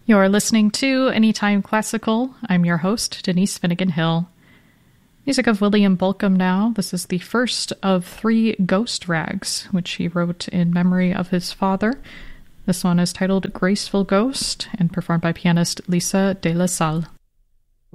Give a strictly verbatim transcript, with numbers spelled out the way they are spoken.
You're listening to Anytime Classical. I'm your host, Denise Finnegan Hill. Music of William Bolcom now. This is the first of three Ghost Rags, which he wrote in memory of his father. This one is titled Graceful Ghost and performed by pianist Lisa de la Salle.